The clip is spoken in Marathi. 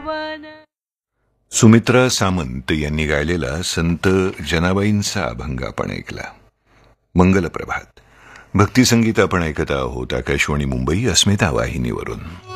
सुमित्रा सामंत यांनी गायलेला संत जनाबाईंचा अभंग आपण ऐकला. मंगल प्रभात. भक्तिसंगीत आपण ऐकत आहोत आकाशवाणी मुंबई अस्मिता वाहिनीवरून.